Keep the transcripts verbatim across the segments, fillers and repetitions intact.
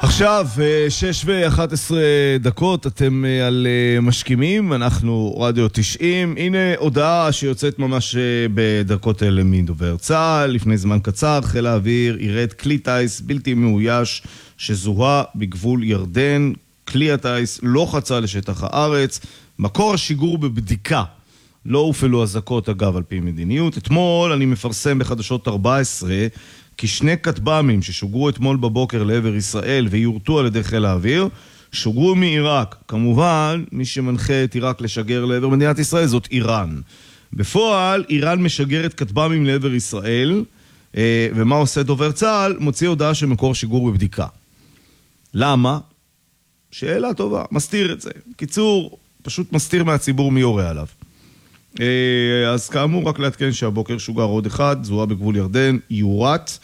עכשיו, שש ואחת עשרה דקות, אתם על משכימים, אנחנו רדיו תשעים. הנה הודעה שיוצאת ממש בדקות אלה מדובר צה"ל. לפני זמן קצר, חיל האוויר ירד כלי טייס בלתי מאויש שזוהה בגבול ירדן. כלי הטייס לא חצה לשטח הארץ. מקור השיגור בבדיקה. לא הופעלו אזעקות אגב על פי מדיניות. אתמול אני מפרסם בחדשות ארבע עשרה כי שני כטב"מים ששוגרו אתמול בבוקר לעבר ישראל ויורטו על ידי חיל האוויר, שוגרו מעיראק. כמובן, מי שמנחה את עיראק לשגר לעבר מדינת ישראל זאת איראן. בפועל, איראן משגרת כטב"מים לעבר ישראל, ומה עושה דובר צה"ל? מוציא הודעה שמקור שיגור בבדיקה. למה? שאלה טובה, מסתיר את זה. קיצור, פשוט מסתיר מהציבור מי יורה עליו. אז כאמור, רק להתקן שהבוקר שוגר עוד אחד, זוהה בגבול ירדן, יורט.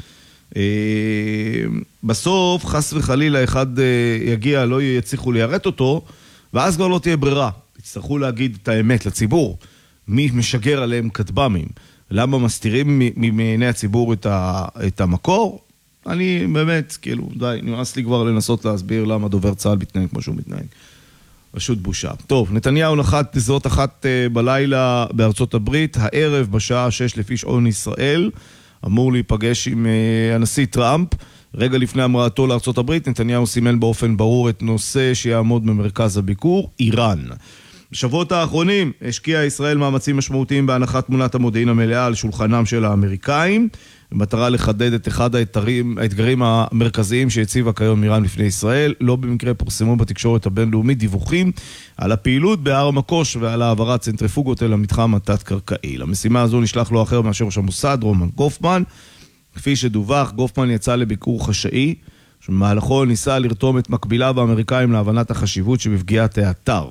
בסוף, חס וחלילה, אחד יגיע, לא יצליחו ליירט אותו, ואז כבר לא תהיה ברירה. יצטרכו להגיד את האמת לציבור. מי משגר עליהם כטב"מים? למה מסתירים מעיני הציבור את המקור? אני באמת, כאילו, די, נמאס לי כבר לנסות להסביר למה דובר צה"ל מתנהג כמו שהוא מתנהג. פשוט בושה. טוב, נתניהו נחת בסביבות אחת בלילה בארצות הברית, הערב בשעה שש לפי שעון ישראל, אמור להיפגש עם הנשיא טראמפ. רגע לפני המראתו לארצות הברית, נתניהו סימן באופן ברור את נושא שיעמוד במרכז הביקור, איראן. בשבועות האחרונים השקיעה ישראל מאמצים משמעותיים בהנחת תמונת המודיעין המלאה על שולחנם של האמריקאים, במטרה לחדד את אחד האתגרים, האתגרים המרכזיים שהציבה כיום איראן לפני ישראל. לא במקרה פורסמו בתקשורת הבינלאומית דיווחים על הפעילות בהר המקוש ועל העברת צנטריפוגות אל המתחם התת-קרקעי. למשימה הזו נשלח לו אחר מאשר ראש המוסד, רומן גופמן. כפי שדווח, גופמן יצא לביקור חשאי, שבמהלכו ניסה לרתום את מקביליו האמריקאים להבנת החשיבות שבפגיעת האתר.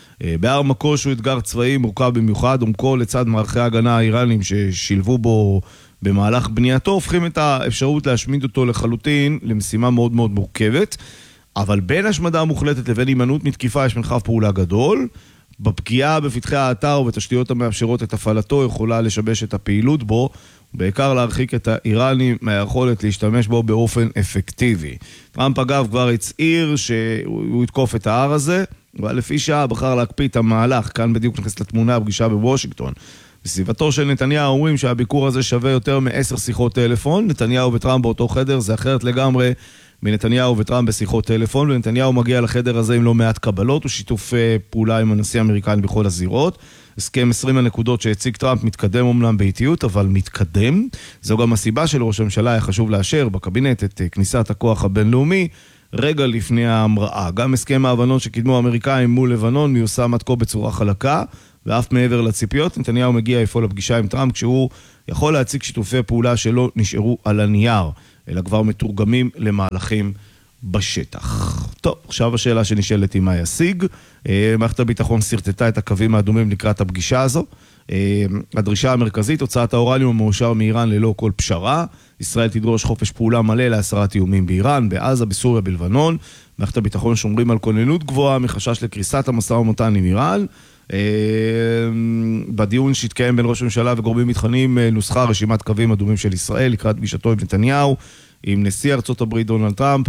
בהר מקוש הוא אתגר צבאי מורכב במיוחד, עומקו לצד מערכי ההגנה האיראנים ששילבו בו במהלך בנייתו, הופכים את האפשרות להשמיד אותו לחלוטין למשימה מאוד מאוד מורכבת, אבל בין השמדה המוחלטת לבין הימנעות מתקיפה יש מרחב פעולה גדול. בפגיעה בפתחי האתר ובתשתיות המאפשרות את הפעלתו יכולה לשבש את הפעילות בו, בעיקר להרחיק את האיראנים מהיכולת להשתמש בו באופן אפקטיבי. טראמפ אגב כבר הצעיר שהוא יתקוף את ההר הזה, אבל לפי שעה בחר להקפיא את המהלך. כאן בדיוק נכנס לתמונה הפגישה בוושינגטון. בסביבתו של נתניהו אומרים שהביקור הזה שווה יותר מעשר שיחות טלפון. נתניהו וטראמפ באותו חדר, זה אחרת לגמרי מנתניהו וטראמפ בשיחות טלפון, ונתניהו מגיע לחדר הזה עם לא מעט קבלות ושיתוף פעולה עם הנשיא האמריקני בכל הזירות. הסכם עשרים הנקודות שהציג טראמפ מתקדם אומנם באיטיות, אבל מתקדם. זו גם הסיבה של ראש הממשלה היה חשוב לאשר בקבינט את כניסת הכוח הבינלאומי רגע לפני ההמראה. גם הסכם ההבנות שקידמו האמריקאים מול לבנון מיושם עד כה בצורה חלקה, ואף מעבר לציפיות. נתניהו מגיע איפה לפגישה עם טראמפ כשהוא יכול להציג שיתופי פעולה שלא נשארו על הנייר, אלא כבר מתורגמים למהלכים בשטח. טוב, עכשיו השאלה שנשאלת היא מה ישיג. מערכת הביטחון סרטטה את הקווים האדומים לקראת הפגישה הזו. הדרישה המרכזית, הוצאת האורניום המאושר מאיראן ללא כל פשרה. ישראל תדרוש חופש פעולה מלא להסרת איומים באיראן, בעזה, בסוריה, בלבנון. מערכת הביטחון שומרים על כוננות גבוהה מחשש לקריסת המשא ומתן עם איראן. בדיון שהתקיים בין ראש הממשלה וגורמים מתחנים נוסחה רשימת קווים אדומים של ישראל לקראת פגישתו עם נתניהו, עם נשיא ארצות הברית דונלד טראמפ,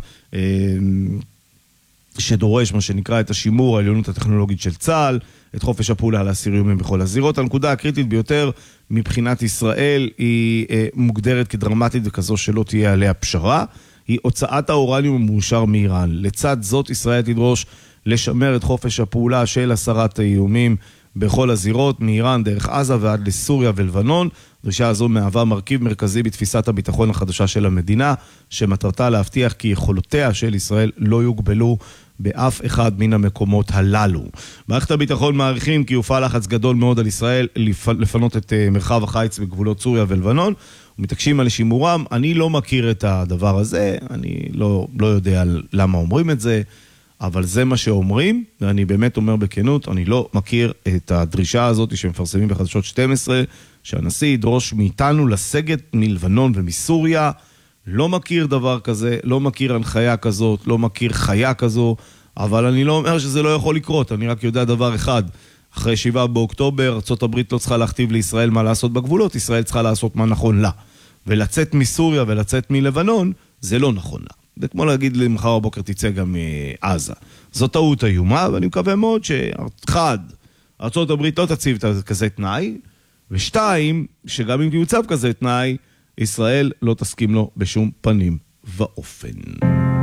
שדורש מה שנקרא את השימור, העליונות הטכנולוגית של צה"ל, את חופש הפעולה להסיר איומים בכל הזירות. הנקודה הקריטית ביותר מבחינת ישראל היא מוגדרת כדרמטית וכזו שלא תהיה עליה פשרה, היא הוצאת האורניום המאושר מאיראן. לצד זאת ישראל תדרוש לשמר את חופש הפעולה של הסרת האיומים בכל הזירות, מאיראן דרך עזה ועד לסוריה ולבנון. דרישה הזו מהווה מרכיב מרכזי בתפיסת הביטחון החדשה של המדינה, שמטרתה להבטיח כי יכולותיה של ישראל לא יוגבלו באף אחד מן המקומות הללו. מערכת הביטחון מעריכים כי יופעל לחץ גדול מאוד על ישראל לפנות את מרחב החיץ בגבולות סוריה ולבנון, ומתעקשים על שימורם. אני לא מכיר את הדבר הזה, אני לא, לא יודע למה אומרים את זה, אבל זה מה שאומרים, ואני באמת אומר בכנות, אני לא מכיר את הדרישה הזאת שמפרסמים בחדשות שתים עשרה, שהנשיא ידרוש מאיתנו לסגת מלבנון ומסוריה. לא מכיר דבר כזה, לא מכיר הנחיה כזאת, לא מכיר חיה כזו, אבל אני לא אומר שזה לא יכול לקרות, אני רק יודע דבר אחד, אחרי שבעה באוקטובר, ארצות הברית לא צריכה להכתיב לישראל מה לעשות בגבולות, ישראל צריכה לעשות מה נכון לה, ולצאת מסוריה ולצאת מלבנון, זה לא נכון לה. זה כמו להגיד למחר בבוקר תצא גם מעזה. זו טעות איומה, ואני מקווה מאוד שאחד, ארצות הברית לא תציב כזה תנאי, ושתיים, שגם אם יוצב כזה תנאי, ישראל לא תסכים לו בשום פנים ואופן.